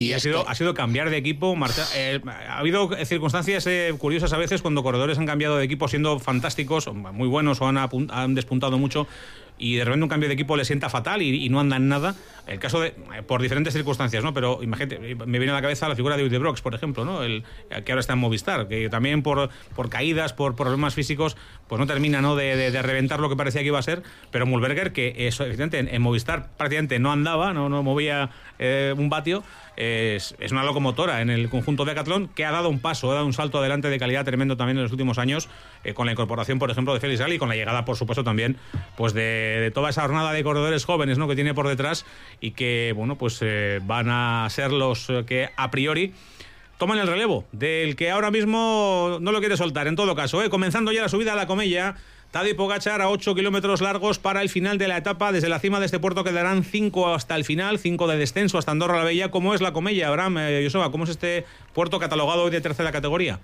Y ha sido cambiar de equipo. Ha habido circunstancias curiosas a veces cuando corredores han cambiado de equipo siendo fantásticos, muy buenos o han despuntado mucho, y de repente un cambio de equipo le sienta fatal y no anda en nada. El caso de, por diferentes circunstancias, ¿no? Pero imagínate, me viene a la cabeza la figura de Uydebrox, por ejemplo, ¿no? Que ahora está en Movistar, que también por caídas, por problemas físicos, pues no termina, ¿no? de reventar lo que parecía que iba a ser. Pero Mühlberger, que eso, evidentemente, en Movistar prácticamente no andaba, no movía un vatio, es una locomotora en el conjunto Decathlon, que ha dado un salto adelante de calidad tremendo también en los últimos años, con la incorporación, por ejemplo, de Félix Gall y con la llegada, por supuesto, también pues de toda esa jornada de corredores jóvenes, ¿no? que tiene por detrás, y que bueno, pues van a ser los que a priori toman el relevo del que ahora mismo no lo quiere soltar. En todo caso, comenzando ya la subida a la Comella, Tadej Pogačar a 8 kilómetros largos para el final de la etapa. Desde la cima de este puerto quedarán 5 hasta el final, 5 de descenso hasta Andorra la Vella. ¿Cómo es la Comella, Abraham, Joseba? ¿Cómo es este puerto catalogado hoy de tercera categoría?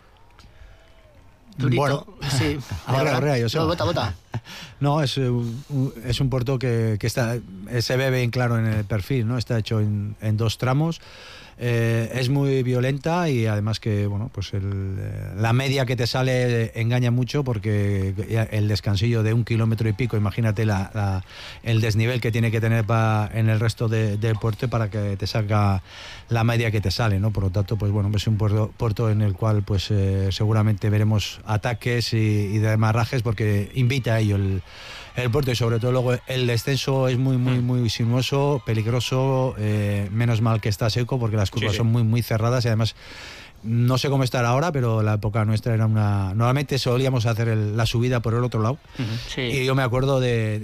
Durito. Bueno, sí. Ahora, Joseba. No, bota. No, es un puerto que está, se ve bien claro en el perfil, ¿no? Está hecho en 2 tramos. Es muy violenta y además que bueno, pues la media que te sale engaña mucho, porque el descansillo de 1 kilómetro y pico, imagínate el desnivel que tiene que tener en el resto del puerto para que te salga la media que te sale, ¿no? Por lo tanto, pues bueno, es un puerto en el cual pues seguramente veremos ataques y demarrajes, porque invita a ello el puerto, y sobre todo luego el descenso es muy sinuoso, peligroso. Menos mal que está seco, porque las curvas son muy cerradas, y además no sé cómo estará ahora, pero la época nuestra era normalmente solíamos hacer la subida por el otro lado. Sí. Y yo me acuerdo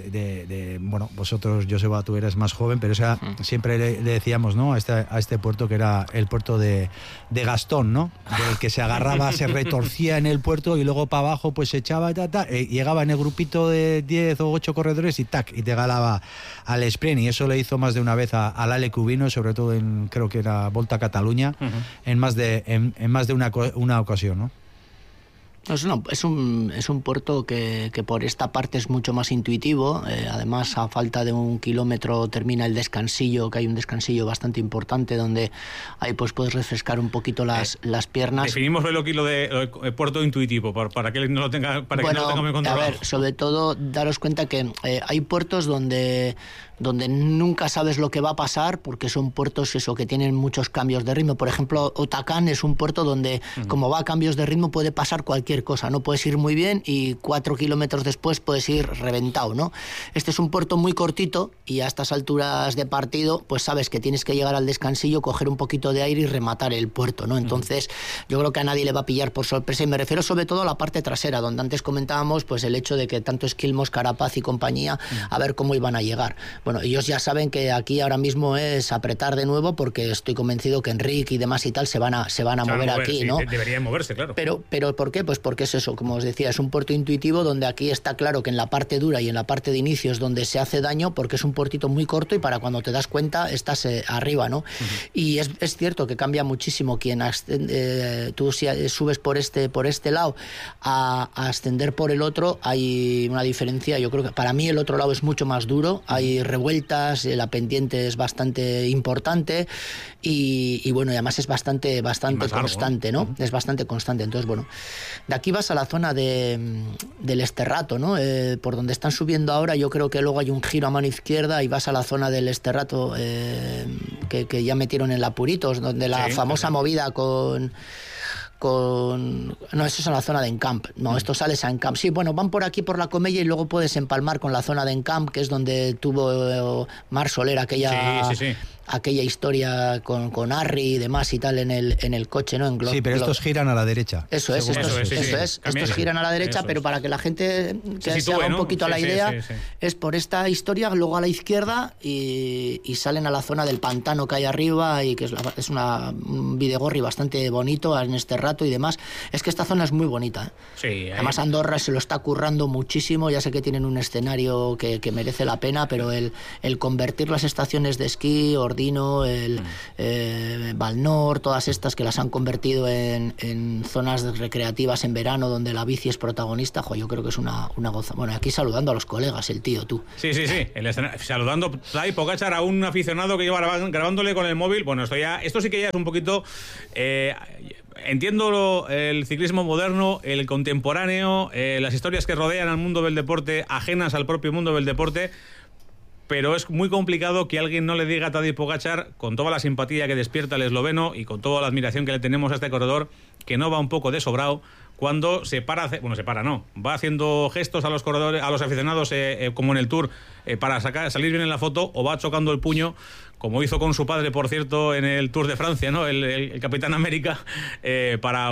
de bueno, vosotros, Joseba, tú eres más joven, pero siempre le decíamos, ¿no? a este puerto, que era el puerto de Gastón, ¿no? Del que se agarraba, se retorcía en el puerto y luego para abajo pues se echaba y llegaba en el grupito de 10 o 8 corredores y te galaba al sprint. Y eso le hizo más de una vez al Ale Cubino, sobre todo creo que era Volta a Cataluña, en más de una ocasión, ¿no? Es un puerto que por esta parte es mucho más intuitivo. Además, a falta de 1 kilómetro termina el descansillo, que hay un descansillo bastante importante donde ahí pues puedes refrescar un poquito las piernas. Definimos lo de puerto intuitivo para que no lo tenga, que no lo tenga muy controlado. A ver, sobre todo daros cuenta que hay puertos donde nunca sabes lo que va a pasar, porque son puertos que tienen muchos cambios de ritmo. Por ejemplo, Otacán es un puerto donde como va a cambios de ritmo puede pasar cualquier cosa, no puedes ir muy bien y 4 kilómetros después puedes ir reventado, ¿no? Este es un puerto muy cortito y a estas alturas de partido pues sabes que tienes que llegar al descansillo, coger un poquito de aire y rematar el puerto, ¿no? Entonces yo creo que a nadie le va a pillar por sorpresa, y me refiero sobre todo a la parte trasera, donde antes comentábamos pues el hecho de que tanto Skilmos, Carapaz y compañía a ver cómo iban a llegar. Bueno, ellos ya saben que aquí ahora mismo es apretar de nuevo, porque estoy convencido que Enrique y demás y tal se van a mover aquí, sí, ¿no? Deberían moverse, claro. Pero ¿por qué? Pues porque es eso, como os decía, es un puerto intuitivo donde aquí está claro que en la parte dura y en la parte de inicio es donde se hace daño, porque es un puertito muy corto y para cuando te das cuenta estás arriba, ¿no? Y es cierto que cambia muchísimo tú si subes por este lado a ascender por el otro, hay una diferencia. Yo creo que para mí el otro lado es mucho más duro, hay revueltas, la pendiente es bastante importante y bueno, y además es bastante constante, largo, ¿no? Es bastante constante. Entonces, bueno, de aquí vas a la zona del Esterrato, ¿no? Por donde están subiendo ahora, yo creo que luego hay un giro a mano izquierda y vas a la zona del Esterrato, que ya metieron en la Puritos, donde la famosa movida no, eso es en la zona de Encamp. No, esto sales a Encamp. Sí, bueno, van por aquí por la Comella y luego puedes empalmar con la zona de Encamp, que es donde tuvo Mar Soler aquella historia con Arri y demás y tal en el coche, ¿no? Sí, pero estos giran a la derecha. Eso es. Estos giran a la derecha, pero para que la gente se haga un poquito a la idea, es por esta historia, luego a la izquierda y salen a la zona del pantano que hay arriba, y que es un Videgorri bastante bonito en este rato y demás. Es que esta zona es muy bonita, ¿eh? Sí, además Andorra se lo está currando muchísimo. Ya sé que tienen un escenario que merece la pena, pero el convertir las estaciones de esquí, Ordino, el Valnor, todas estas que las han convertido en zonas recreativas en verano donde la bici es protagonista. Yo creo que es una goza. Bueno, aquí saludando a los colegas, el tío, tú. Sí. Saludando Tadej Pogačar a un aficionado que lleva grabándole con el móvil. Bueno, esto sí que ya es un poquito... entiendo el ciclismo moderno, el contemporáneo, las historias que rodean al mundo del deporte, ajenas al propio mundo del deporte, pero es muy complicado que alguien no le diga a Tadej Pogačar, con toda la simpatía que despierta el esloveno y con toda la admiración que le tenemos a este corredor, que no va un poco de sobrado cuando va haciendo gestos a los corredores, a los aficionados, como en el Tour, para salir bien en la foto, o va chocando el puño, como hizo con su padre, por cierto, en el Tour de Francia, ¿no? El Capitán América, para,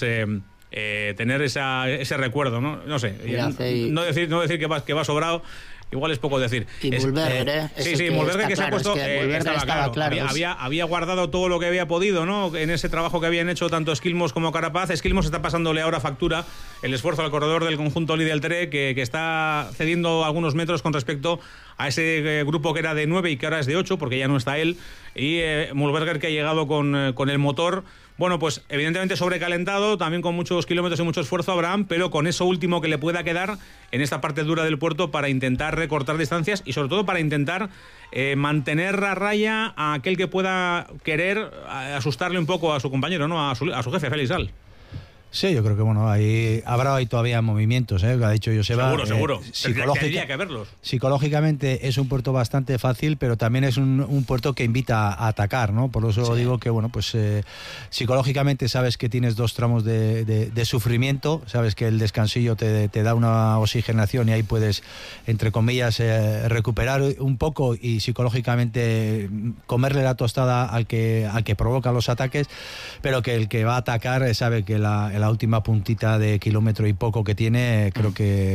tener ese recuerdo, ¿no? No sé, no decir que va sobrado. Igual es poco decir. Y Mulberger, Mulberger que se ha puesto... estaba claro. Había guardado todo lo que había podido, ¿no? En ese trabajo que habían hecho tanto Skilmos como Carapaz. Skilmos está pasándole ahora factura el esfuerzo al corredor del conjunto Lidl-Trek, que está cediendo algunos metros con respecto a ese grupo que era de 9 y que ahora es de 8, porque ya no está él. Y Mulberger, que ha llegado con el motor... Bueno, pues evidentemente sobrecalentado, también con muchos kilómetros y mucho esfuerzo Abraham, pero con eso último que le pueda quedar en esta parte dura del puerto para intentar recortar distancias y sobre todo para intentar mantener a raya a aquel que pueda querer asustarle un poco a su compañero, ¿no? A su jefe, Félix Gall. Sí, yo creo que ahí habrá todavía movimientos, que ha dicho Joseba. Seguro. Tendría que verlos. Psicológicamente es un puerto bastante fácil, pero también es un puerto que invita a atacar, ¿no? Por eso digo que, psicológicamente sabes que tienes 2 tramos de sufrimiento, sabes que el descansillo te da una oxigenación y ahí puedes, entre comillas, recuperar un poco y psicológicamente comerle la tostada al que provoca los ataques, pero que el que va a atacar sabe que la última puntita de kilómetro y poco que tiene, creo que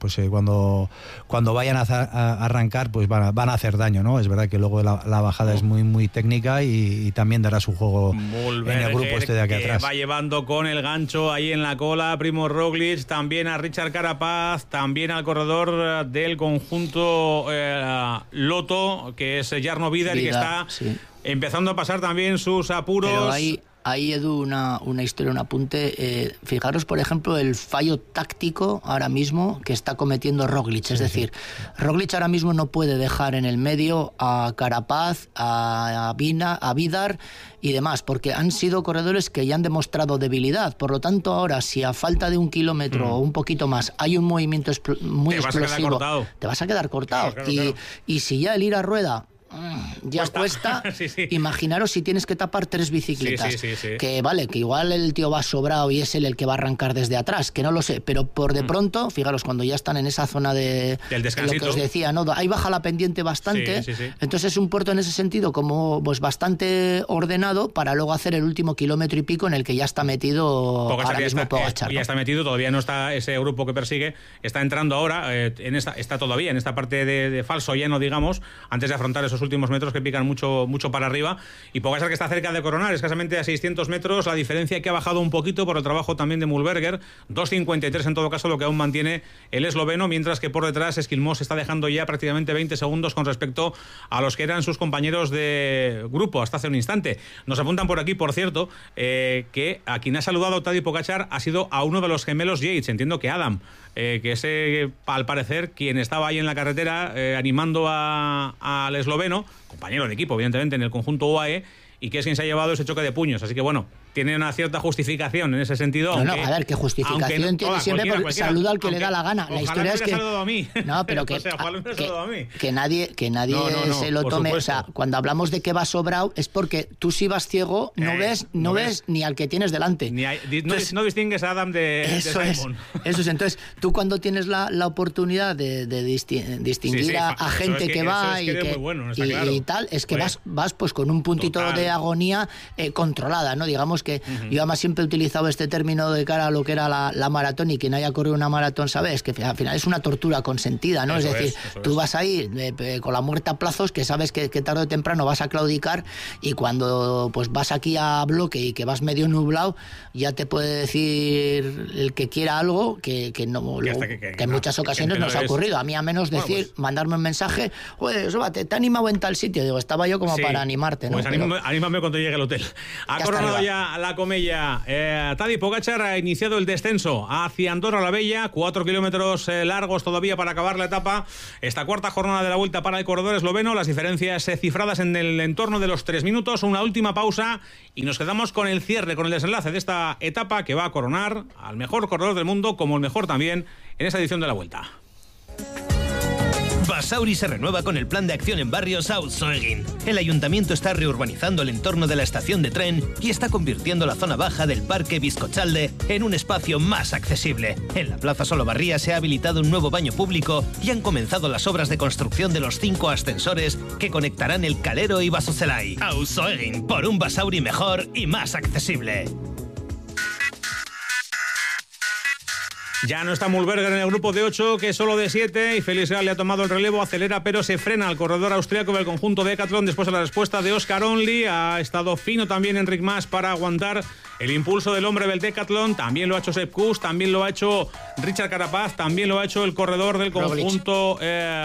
cuando vayan a arrancar, pues van a hacer daño, ¿no? Es verdad que luego la bajada es muy, muy técnica y también dará su juego en el grupo de aquí atrás. Va llevando con el gancho ahí en la cola Primo Roglic, también a Richard Carapaz, también al corredor del conjunto Lotto, que es Jarno Vidal, y que está empezando a pasar también sus apuros. Pero Ahí, Edu, una historia, un apunte. Fijaros, por ejemplo, el fallo táctico ahora mismo que está cometiendo Roglic. Es decir, Roglic ahora mismo no puede dejar en el medio a Carapaz, a Vidar y demás, porque han sido corredores que ya han demostrado debilidad. Por lo tanto, ahora, si a falta de 1 kilómetro o un poquito más hay un movimiento muy explosivo, te vas a quedar cortado. Claro. Y si ya el ir a rueda ya cuesta. Imaginaros si tienes que tapar 3 bicicletas. Que vale, que igual el tío va sobrado y es él el que va a arrancar desde atrás, que no lo sé, pero por de pronto, fijaros, cuando ya están en esa zona del descansito, lo que os decía, ¿no? Ahí baja la pendiente bastante. Entonces es un puerto en ese sentido como bastante ordenado para luego hacer el último kilómetro y pico en el que ya está metido ahora mismo Pogačar, ¿no? Ya está metido, todavía no está ese grupo que persigue, está entrando ahora, está todavía en esta parte de falso lleno, digamos, antes de afrontar esos últimos metros que pican mucho para arriba, y Pogačar, que está cerca de coronar, escasamente a 600 metros, la diferencia que ha bajado un poquito por el trabajo también de Mulberger, 2.53 en todo caso lo que aún mantiene el esloveno, mientras que por detrás Skilmos está dejando ya prácticamente 20 segundos con respecto a los que eran sus compañeros de grupo hasta hace un instante. Nos apuntan por aquí, por cierto, que a quien ha saludado Tadej Pogačar ha sido a uno de los gemelos Yates, entiendo que Adam, que es al parecer quien estaba ahí en la carretera animando al esloveno, compañero de equipo evidentemente en el conjunto UAE, y que es quien se ha llevado ese choque de puños, así que bueno, tiene una cierta justificación en ese sentido. No, a ver, qué justificación tiene siempre, porque saluda al que le da la gana. La historia es que a mí. No, pero que, que nadie se lo tome. O sea, cuando hablamos de que va sobrado es porque tú, si vas ciego, no ves ni al que tienes delante. No distingues a Adam de Simon. Eso es. Entonces, tú cuando tienes la oportunidad de distinguir a gente que va y tal, es que vas pues con un puntito de agonía controlada, ¿no? Digamos que yo además siempre he utilizado este término de cara a lo que era la maratón, y quien haya corrido una maratón sabe, es que al final es una tortura consentida, ¿no? Es decir, tú vas ahí con la muerte a plazos, que sabes que tarde o temprano vas a claudicar, y cuando pues vas aquí a bloque y que vas medio nublado, ya te puede decir el que quiera algo que no, que en muchas ocasiones nos ha ocurrido. A mí, a menos decir, mandarme un mensaje, oye, te ha animado en tal sitio, digo, estaba yo como para animarte, ¿no? Pues anímame cuando llegue al hotel. Ha coronado ya la Comella. Tadej Pogačar ha iniciado el descenso hacia Andorra la Bella, 4 kilómetros largos todavía para acabar la etapa. Esta cuarta jornada de la Vuelta para el corredor esloveno, las diferencias cifradas en el entorno de los 3 minutos, una última pausa y nos quedamos con el cierre, con el desenlace de esta etapa que va a coronar al mejor corredor del mundo, como el mejor también en esta edición de la Vuelta. Basauri se renueva con el plan de acción en barrios Auszoegin. El ayuntamiento está reurbanizando el entorno de la estación de tren y está convirtiendo la zona baja del Parque Bizkotxalde en un espacio más accesible. En la Plaza Solobarría se ha habilitado un nuevo baño público y han comenzado las obras de construcción de los 5 ascensores que conectarán el Calero y Basozelai. Auszoegin, por un Basauri mejor y más accesible. Ya no está Mühlberger en el grupo de 8, que es solo de 7, y Felix Gall le ha tomado el relevo, acelera pero se frena al corredor austriaco del conjunto Decathlon después de la respuesta de Oscar Only. Ha estado fino también Enric Mas para aguantar el impulso del hombre del Decathlon, también lo ha hecho Sepp Kuss, también lo ha hecho Richard Carapaz, también lo ha hecho el corredor del conjunto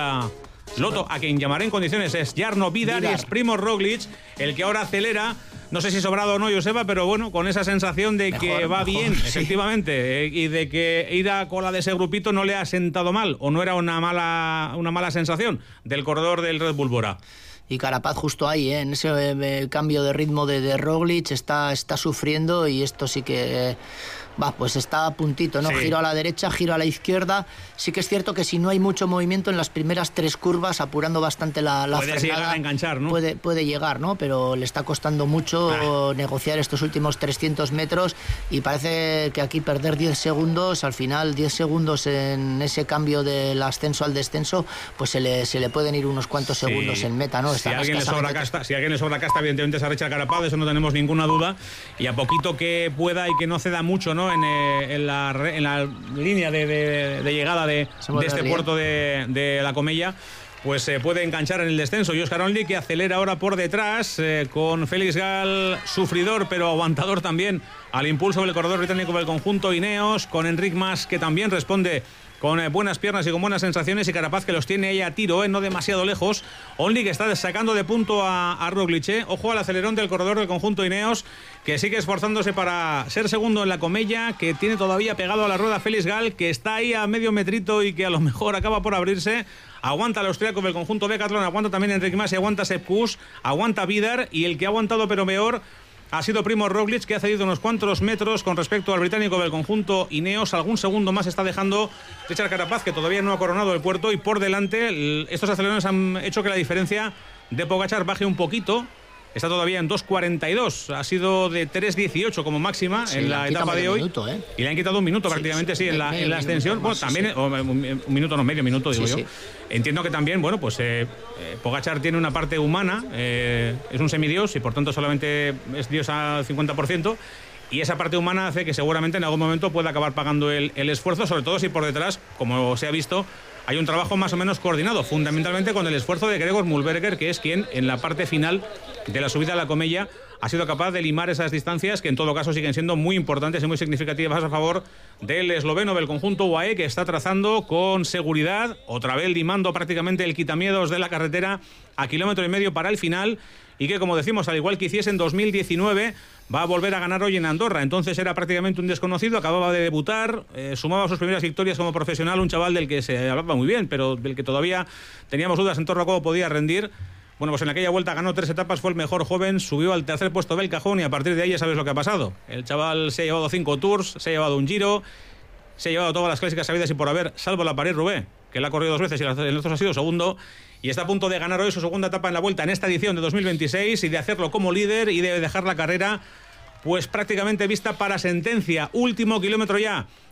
Lotto, a quien llamaré en condiciones es Jarno Vidar, y es Primož Roglič el que ahora acelera. No sé si sobrado o no, Joseba, pero bueno, con esa sensación de que va bien, sí, efectivamente, y de que ir a cola de ese grupito no le ha sentado mal, o no era una mala sensación del corredor del Red Bull Bora. Y Carapaz justo ahí, en ese cambio de ritmo de Roglič está sufriendo, y esto sí que pues está a puntito, ¿no? Sí. Giro a la derecha, giro a la izquierda. Sí que es cierto que si no hay mucho movimiento en las primeras 3 curvas, apurando bastante la frenada, llegar a enganchar, ¿no? Puede llegar, ¿no? Pero le está costando mucho negociar estos últimos 300 metros, y parece que aquí perder 10 segundos, al final 10 segundos en ese cambio del ascenso al descenso, pues se le pueden ir unos cuantos segundos en meta, ¿no? Si a alguien le sobra casta, evidentemente es a Richard Carapaz, eso no tenemos ninguna duda, y a poquito que pueda y que no ceda mucho, ¿no? En la línea de llegada de este puerto de la Comella, pues se puede enganchar en el descenso. Y Oscar Only, que acelera ahora por detrás, con Felix Gall, sufridor pero aguantador también al impulso del corredor británico del conjunto Ineos, con Enric Mas, que también responde con buenas piernas y con buenas sensaciones, y Carapaz, que los tiene ahí a tiro, no demasiado lejos. Only, que está sacando de punto a Roglič. Ojo al acelerón del corredor del conjunto Ineos, que sigue esforzándose para ser segundo en la Comella, que tiene todavía pegado a la rueda Felix Gall, que está ahí a medio metrito y que a lo mejor acaba por abrirse. Aguanta el austriaco del conjunto Decathlon, aguanta también Enric Mas y aguanta Sepp Kuss, aguanta Vidar, y el que ha aguantado pero peor ha sido Primož Roglič, que ha cedido unos cuantos metros con respecto al británico del conjunto Ineos. Algún segundo más está dejando Richard Carapaz, que todavía no ha coronado el puerto, y por delante estos acelerones han hecho que la diferencia de Pogačar baje un poquito. Está todavía en 2.42, ha sido de 3.18 como máxima en la etapa de hoy. Y le han quitado un minuto prácticamente, en la ascensión. Bueno, también un minuto, no, medio minuto, digo yo. Entiendo que también, bueno, pues Pogačar tiene una parte humana, es un semidios y por tanto solamente es dios al 50%. Y esa parte humana hace que seguramente en algún momento pueda acabar pagando el esfuerzo, sobre todo si por detrás, como se ha visto, hay un trabajo más o menos coordinado, fundamentalmente con el esfuerzo de Gregor Mühlberger, que es quien en la parte final de la subida a la Comella ha sido capaz de limar esas distancias, que en todo caso siguen siendo muy importantes y muy significativas a favor del esloveno del conjunto UAE, que está trazando con seguridad, otra vez limando prácticamente el quitamiedos de la carretera a 1,5 kilómetros para el final, y que, como decimos, al igual que hiciese en 2019, va a volver a ganar hoy en Andorra. Entonces era prácticamente un desconocido, acababa de debutar, sumaba sus primeras victorias como profesional, un chaval del que se hablaba muy bien, pero del que todavía teníamos dudas en torno a cómo podía rendir. Bueno, pues en aquella vuelta ganó 3 etapas, fue el mejor joven, subió al 3er puesto del cajón, y a partir de ahí ya sabes lo que ha pasado. El chaval se ha llevado 5 Tours, se ha llevado un Giro, se ha llevado todas las clásicas habidas y por haber, salvo la París-Roubaix, que la ha corrido 2 veces y en los otros ha sido segundo, y está a punto de ganar hoy su segunda etapa en la Vuelta en esta edición de 2026, y de hacerlo como líder y de dejar la carrera pues prácticamente vista para sentencia. Último kilómetro ya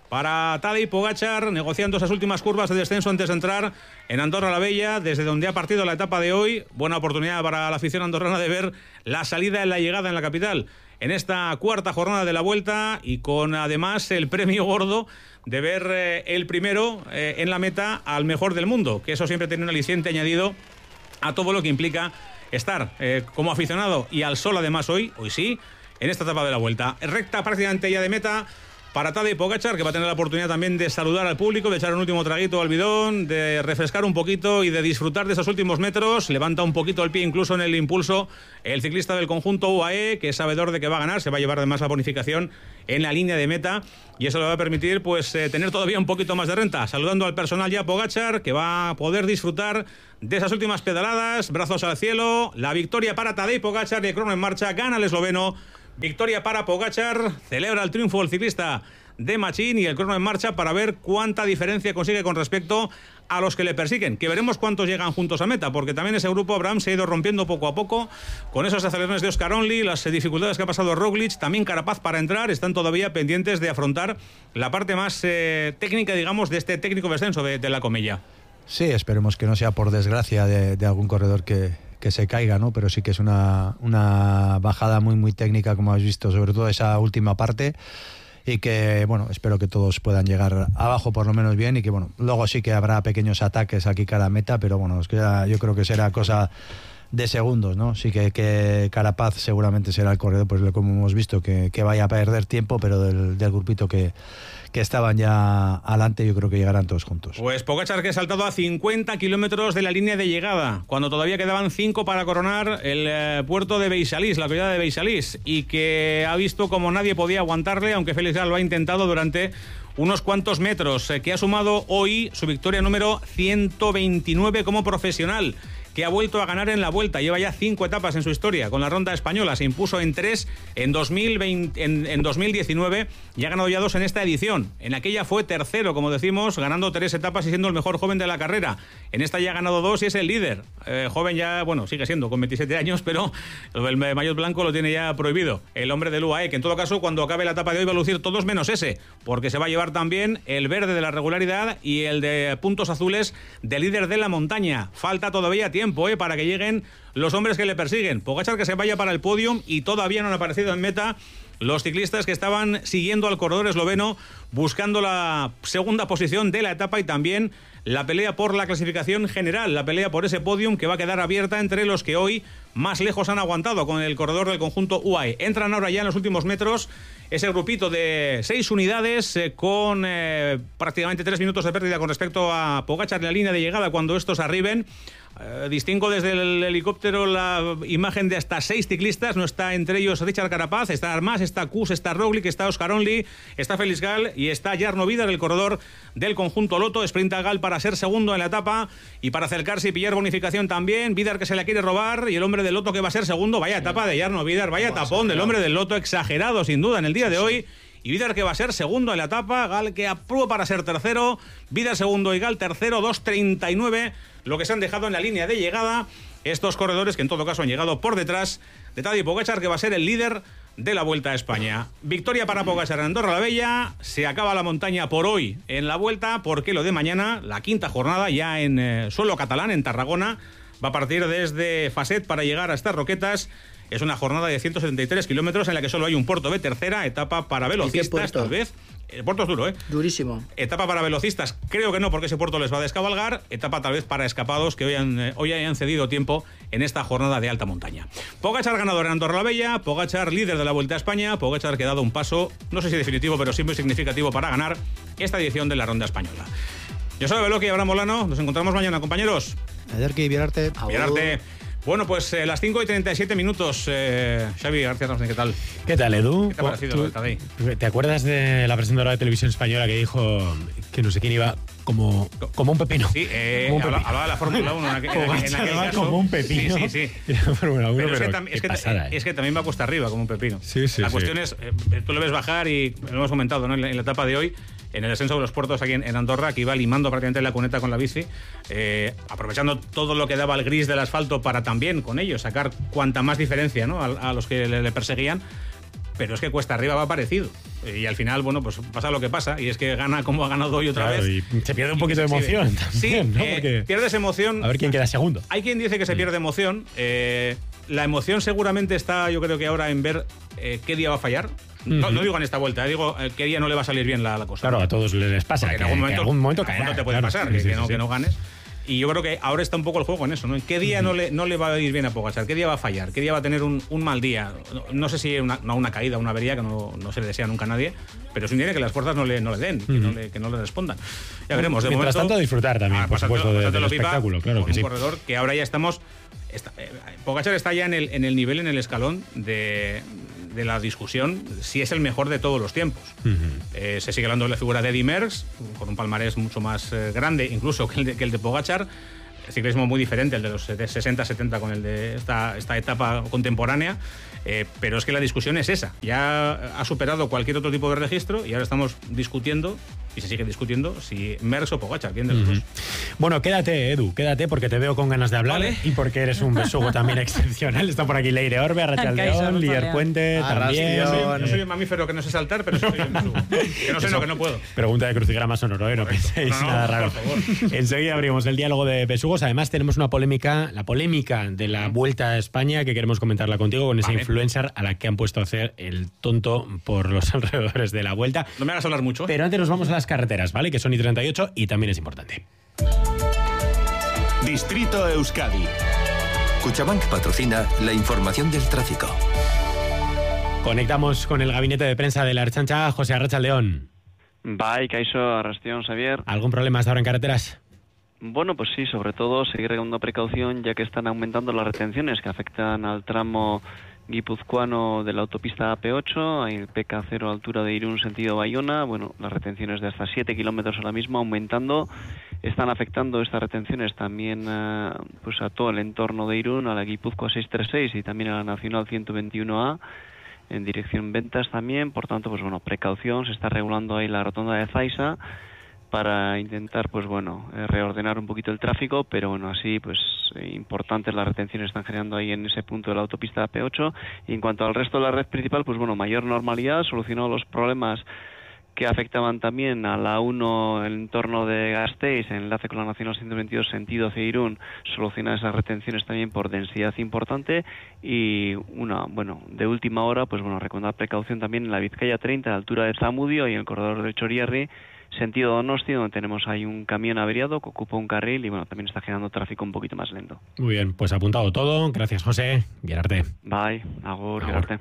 para Tadej Pogačar, negociando esas últimas curvas de descenso antes de entrar en Andorra la Bella, desde donde ha partido la etapa de hoy. Buena oportunidad para la afición andorrana de ver la salida y la llegada en la capital en esta cuarta jornada de la Vuelta, y con además el premio gordo de ver el primero en la meta al mejor del mundo, que eso siempre tiene un aliciente añadido a todo lo que implica estar como aficionado y al sol además hoy sí, en esta etapa de la Vuelta. Recta prácticamente ya de meta para Tadej Pogačar, que va a tener la oportunidad también de saludar al público, de echar un último traguito al bidón, de refrescar un poquito y de disfrutar de esos últimos metros. Levanta un poquito el pie incluso en el impulso el ciclista del conjunto UAE, que es sabedor de que va a ganar, se va a llevar además la bonificación en la línea de meta, y eso le va a permitir pues tener todavía un poquito más de renta. Saludando al personal ya Pogačar, que va a poder disfrutar de esas últimas pedaladas, brazos al cielo. La victoria para Tadej Pogačar y el crono en marcha, gana el esloveno. Victoria para Pogačar, celebra el triunfo el ciclista de Machín, y el crono en marcha para ver cuánta diferencia consigue con respecto a los que le persiguen, que veremos cuántos llegan juntos a meta, porque también ese grupo Abraham se ha ido rompiendo poco a poco con esos aceleraciones de Oscar Only, las dificultades que ha pasado Roglic, también Carapaz para entrar, están todavía pendientes de afrontar la parte más técnica, digamos, de este técnico descenso de la Comella. Sí, esperemos que no sea por desgracia de algún corredor que se caiga, ¿no? Pero sí que es una bajada muy muy técnica, como has visto, sobre todo esa última parte, y que, bueno, espero que todos puedan llegar abajo por lo menos bien, y que, bueno, luego sí que habrá pequeños ataques aquí cada meta, pero bueno, yo creo que será cosa de segundos, ¿no? Sí que Carapaz seguramente será el corredor, pues como hemos visto, que vaya a perder tiempo, pero del grupito que estaban ya adelante, yo creo que llegarán todos juntos. Pues Pogačar, que ha saltado a 50 kilómetros de la línea de llegada, cuando todavía quedaban 5 para coronar el puerto de Beixalís, la ciudad de Beixalís, y que ha visto como nadie podía aguantarle, aunque Félix Gall lo ha intentado durante unos cuantos metros, que ha sumado hoy su victoria número 129 como profesional, que ha vuelto a ganar en la Vuelta. Lleva ya 5 etapas en su historia con la Ronda Española. Se impuso en 3 en 2019 y ha ganado ya 2 en esta edición. En aquella fue tercero, como decimos, ganando 3 etapas y siendo el mejor joven de la carrera. En esta ya ha ganado 2 y es el líder. Joven ya, bueno, sigue siendo con 27 años, pero el maillot blanco lo tiene ya prohibido. El hombre del UAE, que en todo caso, cuando acabe la etapa de hoy, va a lucir todos menos ese, porque se va a llevar también el verde de la regularidad y el de puntos azules de líder de la montaña. Falta todavía tiempo para que lleguen los hombres que le persiguen. Pogačar, que se vaya para el podium, y todavía no han aparecido en meta los ciclistas que estaban siguiendo al corredor esloveno, buscando la segunda posición de la etapa y también la pelea por la clasificación general, la pelea por ese podium que va a quedar abierta entre los que hoy más lejos han aguantado con el corredor del conjunto UAE. Entran ahora ya en los últimos metros ese grupito de 6 unidades con prácticamente 3 minutos de pérdida con respecto a Pogačar en la línea de llegada cuando estos arriben. Distingo desde el helicóptero la imagen de hasta 6 ciclistas. No está entre ellos Richard Carapaz, está Armas, está Kuss, está Roglic, está Oscar Only, está Félix Gall y está Jarno Vidar, el corredor del conjunto Lotto. Sprinta Gall para ser segundo en la etapa y para acercarse y pillar bonificación también. Vidar, que se la quiere robar, y el hombre del Lotto, que va a ser segundo. Vaya etapa de Jarno Vidar, vaya tapón del hombre del Lotto, exagerado sin duda en el día de hoy. Y Vidar, que va a ser segundo en la etapa, Gall que aprueba para ser tercero, Vidar segundo y Gall tercero, 2.39 lo que se han dejado en la línea de llegada estos corredores, que en todo caso han llegado por detrás de Tadej Pogačar, que va a ser el líder de la Vuelta a España. Victoria para Pogačar en Andorra la Bella. Se acaba la montaña por hoy en la Vuelta, porque lo de mañana, la quinta jornada ya en suelo catalán, en Tarragona, va a partir desde Faset para llegar a estas Roquetas. Es una jornada de 173 kilómetros en la que solo hay un puerto de tercera, etapa para velocistas, tal vez. El puerto es duro, ¿eh? Durísimo. Etapa para velocistas, creo que no, porque ese puerto les va a descabalgar. Etapa tal vez para escapados que hoy hayan cedido tiempo en esta jornada de alta montaña. Pogačar ganador en Andorra la Bella, Pogačar líder de la Vuelta a España, Pogačar que ha dado un paso, no sé si definitivo, pero sí muy significativo para ganar esta edición de la Ronda Española. Yo soy Beloki y Abraham Molano, nos encontramos mañana, compañeros. Aderki, Viararte. Viararte. Bueno, pues las 5:37, Xavi García Ramón, ¿qué tal? ¿Qué tal, Edu? ¿Qué te ha parecido, Tadej? ¿Te acuerdas de la presentadora de televisión española que dijo que no sé quién iba como un pepino? Sí, hablaba de la Fórmula 1 en aquel caso. Como un pepino. Sí. Fórmula 1, pero pasada, es que también va cuesta arriba como un pepino. Sí. La cuestión es, tú lo ves bajar y lo hemos comentado, ¿no? En la etapa de hoy, en el descenso de los puertos aquí en Andorra, que iba limando prácticamente la cuneta con la bici, aprovechando todo lo que daba el gris del asfalto para también con ello sacar cuanta más diferencia, ¿no? a los que le perseguían. pero es que cuesta arriba va parecido. Y al final, bueno, pues pasa lo que pasa, y es que gana como ha ganado hoy otra vez. Y se pierde un poquito de emoción también, ¿no? Porque pierdes emoción. A ver quién queda segundo. Hay quien dice que se pierde emoción. La emoción seguramente está, yo creo que ahora, en ver qué día va a fallar. No digo en esta vuelta, digo qué día no le va a salir bien la cosa. Claro, a todos les pasa. En algún momento caerá, te puede pasar, sí, que no ganes. Y yo creo que ahora está un poco el juego en eso, ¿no? ¿En qué día no le va a ir bien a Pogačar? ¿Qué día va a fallar? ¿Qué día va a tener un mal día? No sé si una caída, una avería, que no se le desea nunca a nadie, pero es un día que las fuerzas no le den, que no le respondan. Ya veremos. De Mientras momento, tanto, disfrutar también, por supuesto, del espectáculo. Claro que sí. Un corredor que ahora ya estamos... Pogačar está ya en el nivel, en el escalón de la discusión si es el mejor de todos los tiempos. Se sigue hablando de la figura de Eddy Merckx, con un palmarés mucho más grande incluso que el de Pogačar. El ciclismo muy diferente, el de los 60-70 con el de esta etapa contemporánea, pero es que la discusión es esa. Ya ha superado cualquier otro tipo de registro y ahora estamos discutiendo, y se sigue discutiendo, si Merckx o Pogačar, ¿quién de los dos? Bueno, quédate, Edu, quédate, porque te veo con ganas de hablar, vale. Y porque eres un besugo también excepcional. Está por aquí Leire Orbe, Arratsaldeón, Lier Puente, también. Yo soy un mamífero que no sé saltar, pero soy un besugo. Que no sé, no, que no puedo. Pregunta de crucigrama sonoro, no penséis nada raro. Por favor. Enseguida abrimos el diálogo de besugos. Además, tenemos una polémica, la polémica de la Vuelta a España, que queremos comentarla contigo, con esa influencer a la que han puesto a hacer el tonto por los alrededores de la Vuelta. No me hagas hablar mucho. Pero antes nos vamos a las carreteras, ¿vale? Que son I-38 y también es importante. Distrito Euskadi. Cuchabank patrocina la información del tráfico. Conectamos con el gabinete de prensa de la Ertzaintza, José Arratsaldeón. Bai, kaixo, arrastión, Xavier. ¿Algún problema hasta ahora en carreteras? Bueno, pues sí, sobre todo seguir dando precaución, ya que están aumentando las retenciones que afectan al tramo guipuzcoano de la autopista AP8, hay el PK0 altura de Irún sentido Bayona. Bueno, las retenciones de hasta 7 kilómetros ahora mismo aumentando. Están afectando estas retenciones también pues a todo el entorno de Irún, a la Guipúzcoa 636 y también a la Nacional 121A en dirección Ventas también. Por tanto, pues bueno, precaución, se está regulando ahí la rotonda de Zaiza para intentar, pues bueno, reordenar un poquito el tráfico, pero bueno, así pues importantes las retenciones están generando ahí en ese punto de la autopista AP8. Y en cuanto al resto de la red principal, pues bueno, mayor normalidad, solucionado los problemas que afectaban también a la 1 el entorno de Gasteiz, en enlace con la Nacional 122 sentido hacia Irún, solucionar esas retenciones también por densidad importante. Y una, bueno, de última hora, pues bueno, recomendar precaución también en la Vizcaya 30, a la altura de Zamudio y en el corredor de Chorierri, sentido Donosti, donde tenemos ahí un camión averiado que ocupa un carril y bueno, también está generando tráfico un poquito más lento. Muy bien, pues apuntado todo. Gracias, José. Gerarte. Bye, agur, Gerarte.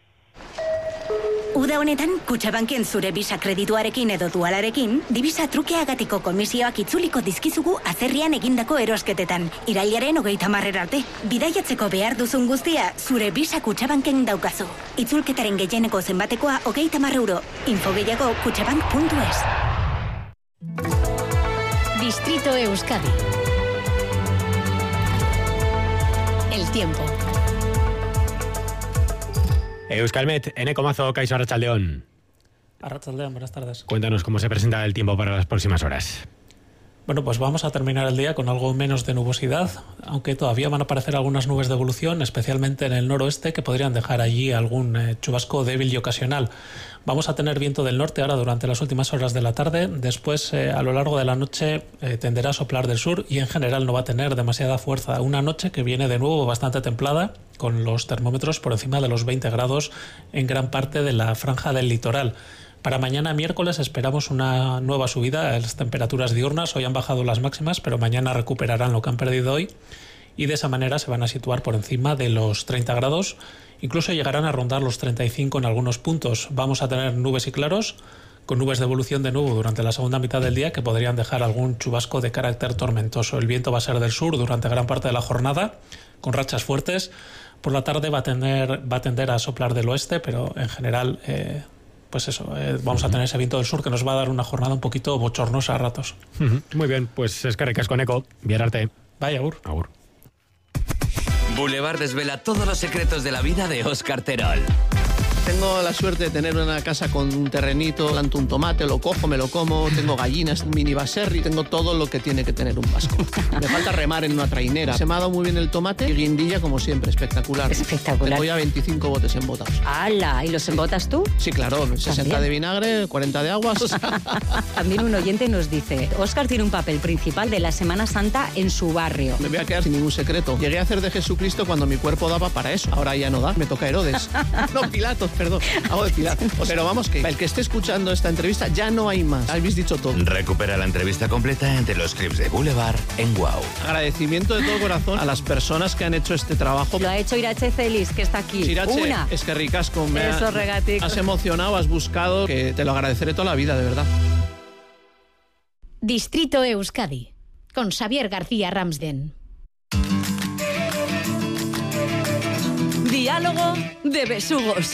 Uda honetan, Kutxabanken zure Visa kredituarekin edo dualarekin, Divisa trukeagatiko komisioak itzuliko dizkizugu azerrian egindako erosketetan. Irailaren 30 arte. Bidaiatzeko behar duzun guztia, zure Visa Kutxabanken daukazu. Itzulketaren gehieneko zenbatekoa 30 euro. Info gehiago kutxabank.es. Distrito Euskadi. El tiempo. Euskalmet, Eneko Mazo, kaixo Arratsaldeón. Arratsaldeón, buenas tardes. Cuéntanos cómo se presenta el tiempo para las próximas horas. Bueno, pues vamos a terminar el día con algo menos de nubosidad, aunque todavía van a aparecer algunas nubes de evolución, especialmente en el noroeste, que podrían dejar allí algún chubasco débil y ocasional. Vamos a tener viento del norte ahora durante las últimas horas de la tarde, después a lo largo de la noche tenderá a soplar del sur y en general no va a tener demasiada fuerza. Una noche que viene de nuevo bastante templada, con los termómetros por encima de los 20 grados en gran parte de la franja del litoral. Para mañana miércoles esperamos una nueva subida en las temperaturas diurnas. Hoy han bajado las máximas, pero mañana recuperarán lo que han perdido hoy y de esa manera se van a situar por encima de los 30 grados. Incluso llegarán a rondar los 35 en algunos puntos. Vamos a tener nubes y claros, con nubes de evolución de nuevo durante la segunda mitad del día que podrían dejar algún chubasco de carácter tormentoso. El viento va a ser del sur durante gran parte de la jornada, con rachas fuertes. Por la tarde va a tender a soplar del oeste, pero en general... pues eso, vamos a tener ese viento del sur que nos va a dar una jornada un poquito bochornosa a ratos. Muy bien, pues eskerrik asko Eneko, Gerarte. Vaya, agur. Agur. Boulevard desvela todos los secretos de la vida de Óscar Terol. Tengo la suerte de tener una casa con un terrenito, planto un tomate, lo cojo, me lo como, tengo gallinas, un mini baserri, tengo todo lo que tiene que tener un vasco. Me falta remar en una trainera. Se me ha dado muy bien el tomate y guindilla como siempre, espectacular. Es espectacular. Tengo ya 25 botes embotados. ¡Hala! ¿Y los embotas tú? Sí, claro, 60 de vinagre, 40 de aguas. También un oyente nos dice, Óscar tiene un papel principal de la Semana Santa en su barrio. Me voy a quedar sin ningún secreto. Llegué a hacer de Jesucristo cuando mi cuerpo daba para eso. Ahora ya no da, me toca Herodes. No, Pilatos, perdón. Hago de Pilatos. Pero vamos, que el que esté escuchando esta entrevista ya no hay más. Habéis dicho todo. Recupera la entrevista completa entre los clips de Boulevard en Wow. Agradecimiento de todo corazón a las personas que han hecho este trabajo. Lo ha hecho Irache Celis, que está aquí. Irache, Una. es que ricasco. Eso, regatic. Has emocionado, has buscado, que te lo agradeceré toda la vida, de verdad. Distrito Euskadi, con Xavier García Ramsden. Diálogo de besugos.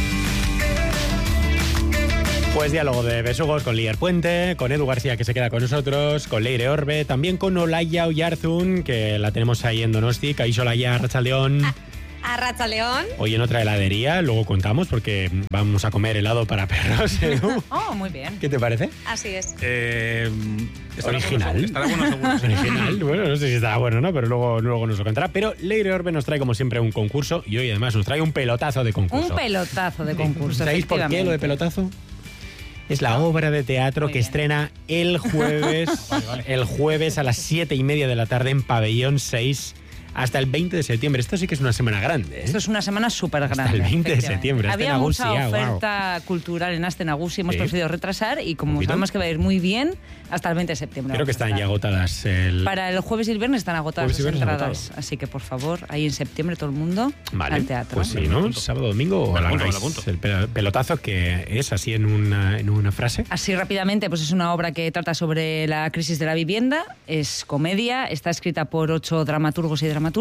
Pues diálogo de besugos con Lier Puente, con Edu García, que se queda con nosotros, con Leire Orbe, también con Olaya Oyarzún, que la tenemos ahí en Donosti, Kaixo Olaya, Arratsaldeón. Arratsaldeón. Hoy en otra heladería, luego contamos, porque vamos a comer helado para perros, Edu. Oh, muy bien. ¿Qué te parece? Así es. Original. Estará bueno seguro. Original. Bueno, no sé si estará bueno o no, pero luego nos lo contará. Pero Leire Orbe nos trae, como siempre, un concurso y hoy además nos trae un pelotazo de concurso. Un pelotazo de concurso. ¿Sabéis por qué lo de pelotazo? Es la obra de teatro que estrena el jueves, el jueves a las 7:30 de la tarde en Pabellón 6 hasta el 20 de septiembre. Esto sí que es una semana grande, ¿eh? Esto es una semana súper grande. Hasta el 20 de septiembre. Había mucha oferta cultural en Astenagusi, hemos preferido retrasar y como sabemos que va a ir muy bien, hasta el 20 de septiembre. Creo que están ya agotadas. Para el jueves y el viernes están agotadas las entradas. Así que, por favor, ahí en septiembre todo el mundo al teatro. Pues sí, ¿no? Sábado, domingo o el pelotazo, que es así en una frase. Así rápidamente, pues es una obra que trata sobre la crisis de la vivienda, es comedia, está escrita por 8 dramaturgos y dramaturgas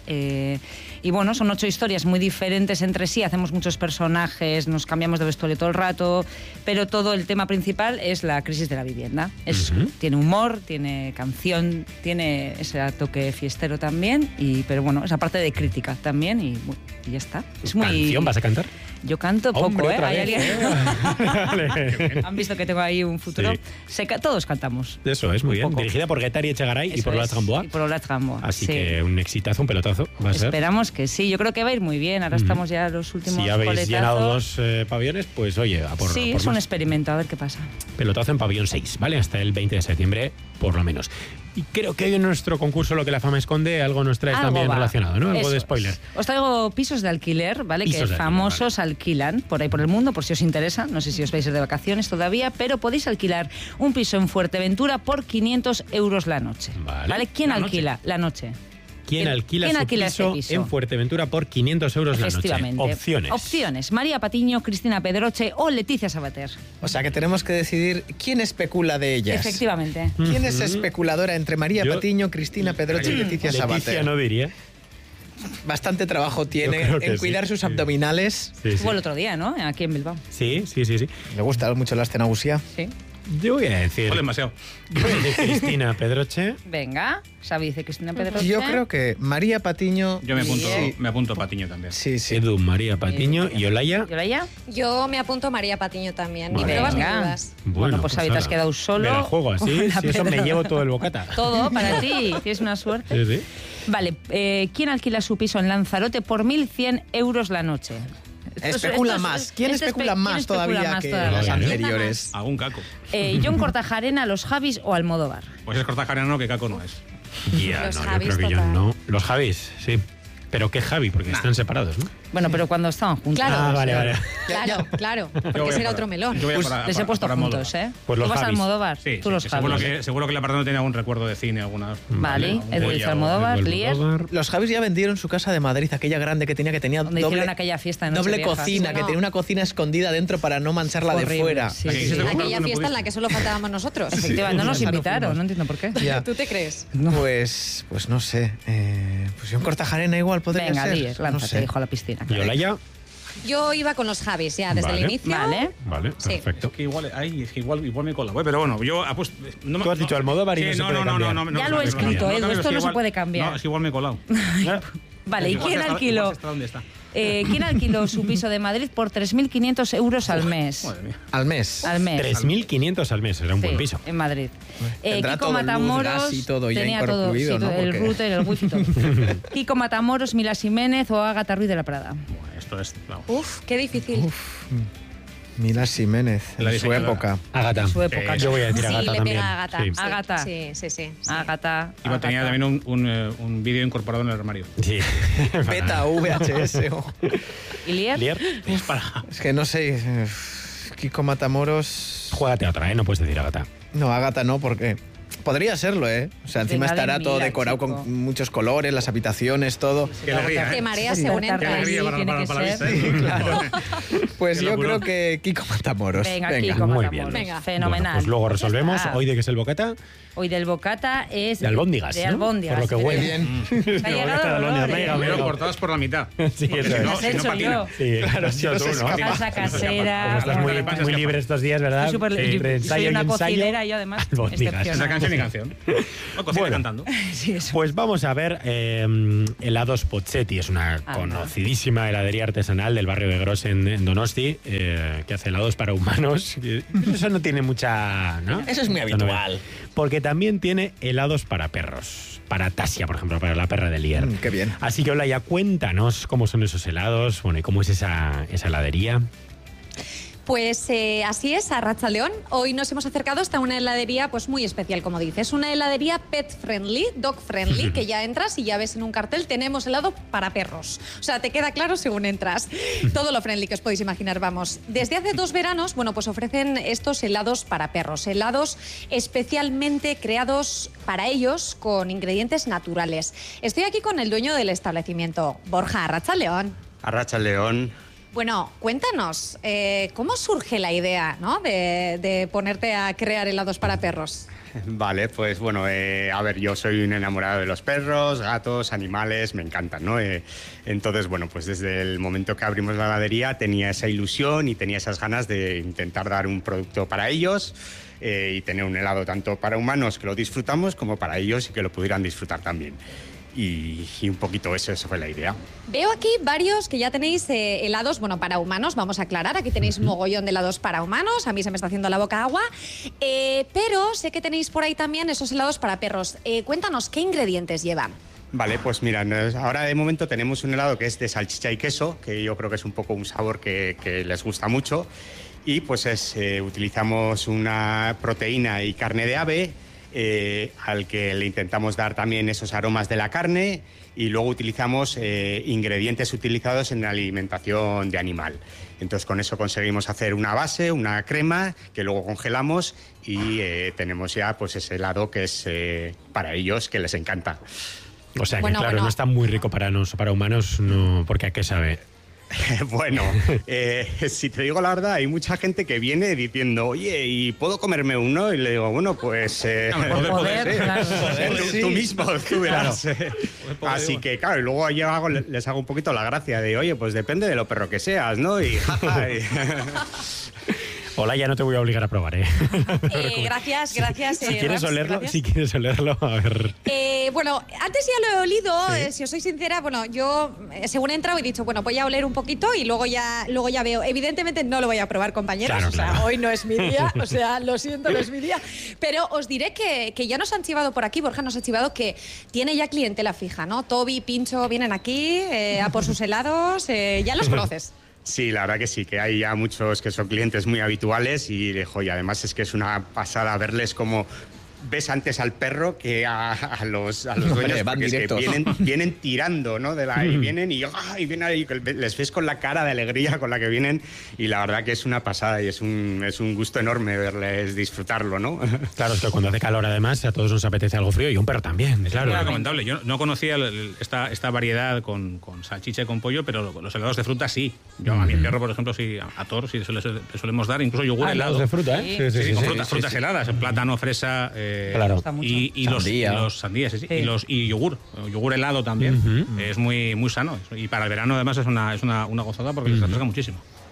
y bueno, son 8 historias muy diferentes entre sí, hacemos muchos personajes, nos cambiamos de vestuario todo el rato, pero todo el tema principal es la crisis de la vivienda. Tiene humor, tiene canción, tiene ese toque fiestero también, pero bueno, esa parte de crítica también y ya está. Es muy... ¿Canción vas a cantar? Yo canto poco, Hombre, otra ¿Hay vez, alguien? ¿Han visto que tengo ahí un futuro? Sí. Todos cantamos. Eso es, muy bien. Dirigida por Guettari Echegaray y por Olatz Gamboa. Y por Olatz Gamboa. Así que un exitazo, un pelotazo va a ser. Esperamos que sí. Yo creo que va a ir muy bien. Ahora estamos ya los últimos Si habéis coletazos. llenado 2 pabellones, pues oye, a por Sí, por es un más. experimento, a ver qué pasa. Pelotazo en Pabellón 6, ¿vale? Hasta el 20 de septiembre, por lo menos. Y creo que hoy en nuestro concurso Lo que la fama esconde, algo nos traes Algo también va. relacionado, ¿no? Algo Eso de es. spoiler. Os traigo pisos de alquiler, ¿vale? Pisos Que de alquiler, famosos alquilan por ahí por el mundo, por si os interesa. No sé si os vais a ir de vacaciones todavía, pero podéis alquilar un piso en Fuerteventura por 500 euros la noche. ¿Vale? ¿Quién alquila la noche? ¿Quién alquila su este piso en Fuerteventura por 500 euros la noche? Efectivamente. Opciones. Opciones. María Patiño, Cristina Pedroche o Leticia Sabater. O sea que tenemos que decidir quién especula de ellas. Efectivamente. ¿Quién es especuladora entre María Patiño, Cristina Pedroche y Leticia Sabater? Leticia no diría. Bastante trabajo tiene Yo creo que en cuidar sí, sus sí. abdominales. Sí, sí. Estuvo el otro día, ¿no? Aquí en Bilbao. Sí. Le gusta mucho la Astenagusia. Sí. Yo voy a decir... demasiado. Cristina Pedroche. Venga, Xavi dice Cristina Pedroche. Yo creo que María Patiño... Yo Sí. me apunto a Patiño también. Sí. Edu, María Patiño y Olaya. ¿Y Olaya? Yo me apunto a María Patiño también. Vale. Ni pruebas ni Venga. dudas. Bueno, pues Xavi, te has ala. quedado solo. Me la juego así, Hola, si eso me Pedro. llevo todo el bocata. Todo para ti, tienes una suerte. Sí. Vale, ¿quién alquila su piso en Lanzarote por 1.100 euros la noche? Especula más. ¿Quién especula más todavía que las anteriores? Algún caco. John Cortajarena, Los Javis o Almodóvar. Pues es Cortajarena, no, que caco no es. Ya, Los no, Javis, yo creo que total. yo no. Los Javis, sí. Pero ¿qué Javi? Porque están separados, ¿no? Bueno, pero cuando estaban juntos. Claro. Ah, vale. Claro, Yo porque voy ese era para- otro melón. yo voy Les he puesto para juntos, Almodóvar. ¿eh? Pues Tú los vas a Javis. Almodóvar, Sí, tú los sí, Javis. seguro que la apartado tiene algún recuerdo de cine, algunas. Vale, Edu dice Almodóvar, Lier. Los Javis ya vendieron su casa de Madrid, aquella grande que tenía Donde hicieron aquella fiesta de doble Nochevieja. cocina, que tenía una cocina escondida dentro para no mancharla de Horrible, fuera. sí, Aquí sí, se sí. te ocurre Aquella que no fiesta en la pudiste. que solo faltábamos nosotros. Efectivamente, no nos invitaron, no entiendo por qué. Ya. ¿Tú te crees? Pues no sé. Pues John Cortajarena igual podría Venga, ser. Lier, No lánzate, sé. hijo, a la piscina. ¿Y Olaya? Yo iba con los Javis ya desde Vale. el inicio. Vale. Vale, Sí. perfecto. Es que igual me cola. Pero bueno, yo apuesto. No, Tú has dicho Almodóvar y no se puede cambiar. Ya lo he escrito, Edu, esto no se puede cambiar. No, es que igual me he colado. Vale, ¿y quién alquiló? ¿Dónde está? ¿Quién alquiló su piso de Madrid por 3.500 euros al mes? Madre mía. Al mes. Al mes. 3.500 al mes, era un buen piso. En Madrid. Tendrá Kiko todo Matamoros luz, gas y todo ya tenía incluido, todo, ¿no? el Porque- router, el wifi, todo. Kiko Matamoros, Mila Jiménez o Ágata Ruiz de la Prada. Bueno, esto es... vamos. Uf, qué difícil. Mila Jiménez, La en su diseñadora. época. Ágata. En su época. Yo voy a decir Sí, Ágata le también. pega a Ágata. Sí. Sí, Ágata. Sí. Ágata. Y tenía Ágata. también un vídeo incorporado en el armario. Sí. Beta, VHS. ¿Y Lier? Lier, Es para... Es que no sé. Kiko Matamoros. juégate otra, no puedes decir Ágata. No, Ágata no, porque. Podría serlo, ¿eh? O sea, encima Venga, estará de todo Mila, decorado chico. con muchos colores, las habitaciones, todo. Qué alegría, Te ¿eh? mareas según Qué entras. alegría Sí, tiene que para la ser. vista, ¿eh? Claro. Pues Qué yo locura. creo que Kiko Matamoros. Venga, Kiko muy Matamoros. bien. Venga. Fenomenal. Bueno, pues luego resolvemos. Ah, Hoy de qué es el bocata. Hoy del bocata es... De albóndigas, De ¿no? albóndigas. Por lo que sí, huele. Bien. Ha llegado de albóndigas, Dolores. me ha llegado, Pero cortadas por la mitad. Sí, Porque eso si es. no, Las he si no hecho patina. yo. Sí, Claro, si tú, no se ¿no? escapa. Salsa casera. Como estás muy, Lo que muy libre estos días, ¿verdad? Soy súper- Entre yo ensayo soy y una ensayo, cocinera y yo además albóndigas. Esa excepcional. canción y canción. No, cocina Bueno. cantando. Sí, eso. Pues vamos a ver helados Pozzetti, es una conocidísima heladería artesanal del barrio de Gros en Donosti, que hace helados para humanos. Eso no tiene mucha... ¿no? Eso es muy habitual. Porque también tiene helados para perros, para Tasia, por ejemplo, para la perra de Lier. Qué bien. Así que, Olaya, cuéntanos cómo son esos helados, bueno, y cómo es esa heladería. Pues así es, Arratsaldeon. Hoy nos hemos acercado hasta una heladería pues muy especial, como dices. Una heladería pet friendly, dog friendly, que ya entras y ya ves en un cartel, tenemos helado para perros. O sea, te queda claro según entras. Todo lo friendly que os podéis imaginar, vamos. Desde hace 2 veranos, bueno, pues ofrecen estos helados para perros. Helados especialmente creados para ellos con ingredientes naturales. Estoy aquí con el dueño del establecimiento, Borja. Arratsaldeon. Arratsaldeon. Bueno, cuéntanos, ¿cómo surge la idea, ¿no? de ponerte a crear helados para perros? Vale, pues bueno, a ver, yo soy un enamorado de los perros, gatos, animales, me encantan, ¿no? Entonces, bueno, pues desde el momento que abrimos la heladería tenía esa ilusión y tenía esas ganas de intentar dar un producto para ellos y tener un helado tanto para humanos que lo disfrutamos como para ellos y que lo pudieran disfrutar también. Y un poquito eso fue la idea. Veo aquí varios que ya tenéis helados, bueno, para humanos, vamos a aclarar, aquí tenéis un mogollón de helados para humanos, a mí se me está haciendo la boca agua, pero sé que tenéis por ahí también esos helados para perros. Cuéntanos, ¿qué ingredientes llevan? Vale, pues mira, ahora de momento tenemos un helado que es de salchicha y queso, que yo creo que es un poco un sabor que les gusta mucho, y pues utilizamos una proteína y carne de ave, al que le intentamos dar también esos aromas de la carne y luego utilizamos ingredientes utilizados en la alimentación de animal. Entonces con eso conseguimos hacer una base, una crema que luego congelamos y tenemos ya pues ese helado que es para ellos, que les encanta. O sea que Bueno, claro, bueno. no está muy rico para humanos, no, porque ¿a qué sabe? Bueno, si te digo la verdad, hay mucha gente que viene diciendo, oye, ¿y puedo comerme uno? Y le digo, bueno, pues... Poder, claro. Tú mismo, tú verás. Así que, claro, y luego yo les hago un poquito la gracia de, oye, pues depende de lo perro que seas, ¿no? Y jaja. Hola, ya no te voy a obligar a probar, ¿eh? Gracias. Si quieres Rams, olerlo, gracias. si quieres olerlo, a ver. Bueno, antes ya lo he olido, si os soy sincera, bueno, yo según he entrado he dicho, bueno, voy a oler un poquito y luego ya veo. Evidentemente no lo voy a probar, compañeros, Claro, o sea, claro. hoy no es mi día, o sea, lo siento, no es mi día. Pero os diré que ya nos han chivado por aquí, Borja nos ha chivado que tiene ya clientela fija, ¿no? Toby, Pincho vienen aquí a por sus helados, ya los conoces. Sí, la verdad que sí, que hay ya muchos que son clientes muy habituales y además es que es una pasada verles como ves antes al perro que a los dueños, van porque es que directos. vienen tirando, ¿no? Y vienen y vienen ahí, les ves con la cara de alegría con la que vienen y la verdad que es una pasada y es un gusto enorme verles disfrutarlo, ¿no? Claro, es que cuando hace calor además a todos nos apetece algo frío y a un perro también, claro. Era recomendable. Yo no conocía esta variedad con salchicha y con pollo, pero los helados de fruta sí. Yo a mi perro, por ejemplo, sí, a Thor sí le solemos dar, incluso yogur helado. helados de fruta, ¿eh? Sí, con frutas heladas, plátano, fresa, Claro. y Sandía. los sandías, sí. Y yogur helado también. Es muy, muy sano. Y para el verano además es una gozada porque les refresca muchísimo.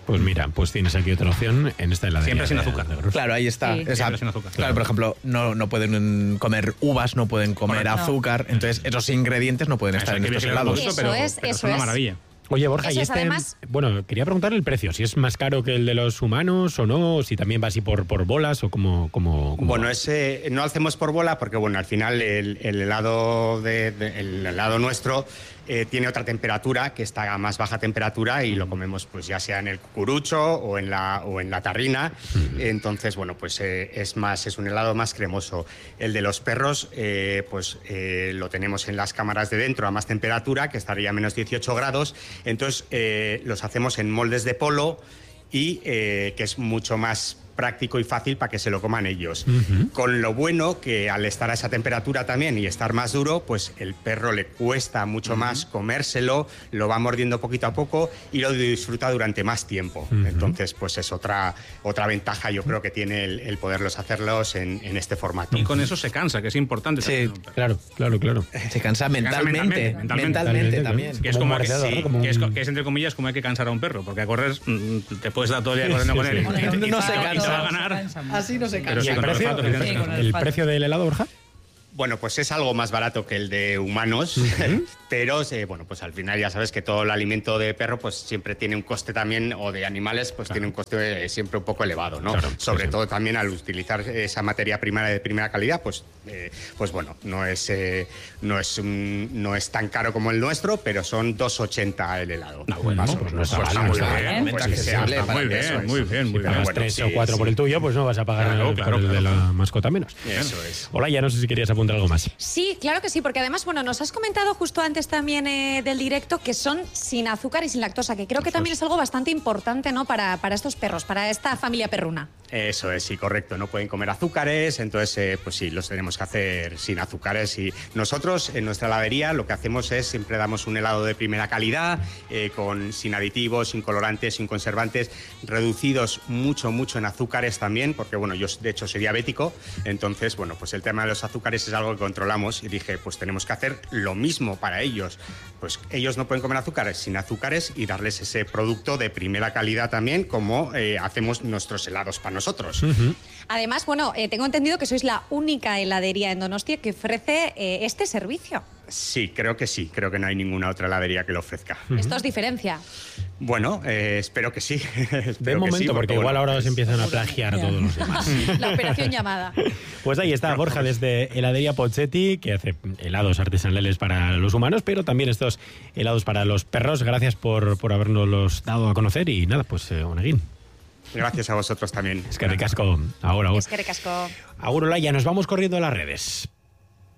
Pues mira, pues tienes aquí otra opción en esta heladería. Siempre sin azúcar. Claro, ahí está. Sí. Siempre sin azúcar. Claro, por ejemplo, no pueden comer uvas, no pueden comer azúcar, entonces esos ingredientes no pueden estar en estos helados. Eso es una maravilla. Oye, Borja, Eso y es, además... bueno, quería preguntarle el precio, si es más caro que el de los humanos o no, o si también va así por bolas o como Bueno, no hacemos por bola porque, bueno, al final el helado el helado nuestro tiene otra temperatura, que está a más baja temperatura, y lo comemos pues ya sea en el cucurucho o en la tarrina. Entonces, bueno, pues es un helado más cremoso. El de los perros, lo tenemos en las cámaras de dentro a más temperatura, que estaría a menos 18 grados. Entonces, los hacemos en moldes de polo y que es mucho más práctico y fácil para que se lo coman ellos. Con lo bueno que al estar a esa temperatura también y estar más duro, pues el perro le cuesta mucho más comérselo, lo va mordiendo poquito a poco y lo disfruta durante más tiempo. Entonces, pues es otra ventaja, yo creo, que tiene el poderlos hacerlos en este formato. Y con eso se cansa, que es importante. Sí, claro. Se cansa mentalmente también. Que es como que es entre comillas como hay que cansar a un perro, porque a correr te puedes dar todo el día corriendo con él. No se cansa. Va a ganar. Así no se cansa. ¿Y el precio del helado, Borja? Bueno, pues es algo más barato que el de humanos, pero bueno, pues al final ya sabes que todo el alimento de perro pues siempre tiene un coste también, o de animales, pues tiene un coste siempre un poco elevado, ¿no? Claro, sobre todo también al utilizar esa materia prima de primera calidad, pues bueno, no es tan caro como el nuestro, pero son 2,80 el helado. No, bueno, pues no está muy bien. Si pagas 3 o 4 por el tuyo, pues no vas a pagar el de la mascota menos. Eso es. Hola, ya no sé si querías apuntar algo más. Sí, claro que sí, porque además, bueno, nos has comentado justo antes también del directo que son sin azúcar y sin lactosa, que creo que también es algo bastante importante, ¿no? Para estos perros, para esta familia perruna. Eso es, sí, correcto. No pueden comer azúcares, entonces, pues sí, los tenemos que hacer sin azúcares. Y nosotros, en nuestra heladería, lo que hacemos es siempre damos un helado de primera calidad, sin aditivos, sin colorantes, sin conservantes, reducidos mucho en azúcares también, porque, bueno, yo de hecho soy diabético, entonces, bueno, pues el tema de los azúcares es algo que controlamos, y dije, pues tenemos que hacer lo mismo para ellos. Pues ellos no pueden comer azúcares, sin azúcares, y darles ese producto de primera calidad también, como hacemos nuestros helados para nosotros. Además, bueno, tengo entendido que sois la única heladería en Donostia que ofrece este servicio. Sí, creo que no hay ninguna otra heladería que lo ofrezca. ¿Esto os diferencia? Bueno, espero que sí. De momento, sí, porque igual ahora se empiezan a plagiar a todos los demás. La operación llamada. Pues ahí está Borja desde Heladería Pozzetti, que hace helados artesanales para los humanos, pero también estos helados para los perros. Gracias por habernoslos dado a conocer y nada, pues Oneguín. Gracias a vosotros también. Es que ricasco. Ahora. Es que ricasco. Agur, Olaya, nos vamos corriendo a las redes.